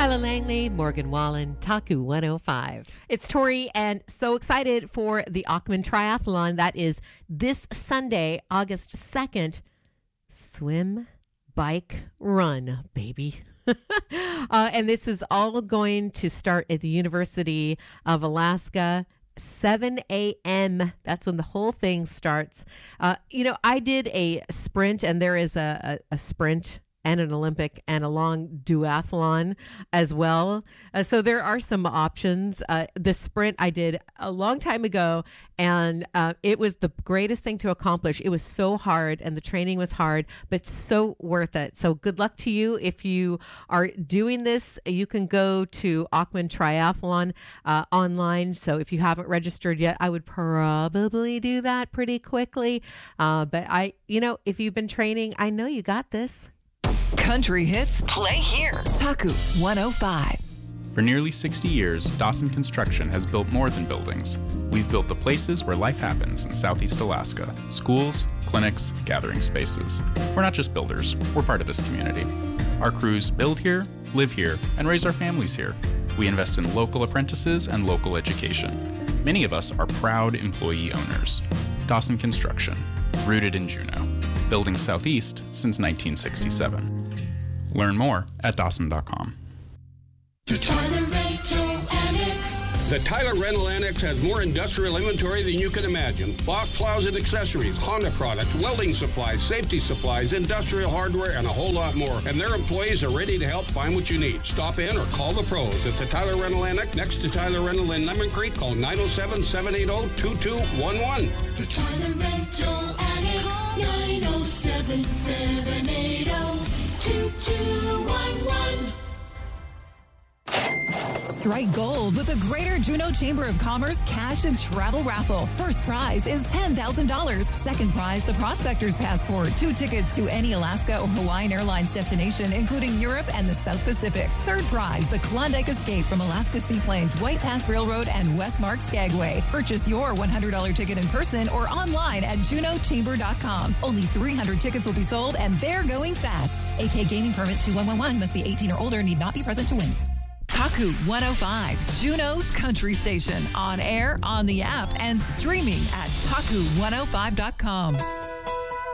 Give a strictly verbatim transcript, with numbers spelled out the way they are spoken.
Tyler Langley, Morgan Wallen, Taku one oh five. It's Tori, and so excited for the Achman Triathlon. That is this Sunday, August second. Swim, bike, run, baby. uh, and this is all going to start at the University of Alaska. seven a.m. That's when the whole thing starts. Uh, you know, I did a sprint, and there is a, a, a sprint and an Olympic and a long duathlon as well. Uh, so there are some options. Uh, the sprint I did a long time ago, and uh, it was the greatest thing to accomplish. It was so hard, and the training was hard, but so worth it. So good luck to you. If you are doing this, you can go to Achman Triathlon uh, online. So if you haven't registered yet, I would probably do that pretty quickly. Uh, but I, you know, if you've been training, I know you got this. Country hits, play here. Taku one oh five. For nearly sixty years, Dawson Construction has built more than buildings. We've built the places where life happens in Southeast Alaska. Schools, clinics, gathering spaces. We're not just builders, we're part of this community. Our crews build here, live here, and raise our families here. We invest in local apprentices and local education. Many of us are proud employee owners. Dawson Construction, rooted in Juneau. Building Southeast since nineteen sixty-seven. Learn more at Dawson dot com. The Tyler Rental Annex. The Tyler Rental Annex has more industrial inventory than you can imagine. Boss plows and accessories, Honda products, welding supplies, safety supplies, industrial hardware, and a whole lot more. And their employees are ready to help find what you need. Stop in or call the pros at the Tyler Rental Annex next to Tyler Rental in Lemon Creek. Call nine oh seven, seven eight oh, two two one one. The Tyler Rental Annex. nine oh seven, seven eight oh, two two one one. Strike gold with the Greater Juneau Chamber of Commerce Cash and Travel Raffle. First prize is ten thousand dollars. Second prize, the Prospector's Passport. Two tickets to any Alaska or Hawaiian Airlines destination, including Europe and the South Pacific. Third prize, the Klondike Escape from Alaska Seaplanes, White Pass Railroad, and Westmark Skagway. Purchase your one hundred dollars ticket in person or online at juneau chamber dot com. Only three hundred tickets will be sold, and they're going fast. A K Gaming Permit two one one one must be eighteen or older, need not be present to win. Taku one oh five, Juneau's country station. On air, on the app, and streaming at taku one oh five dot com.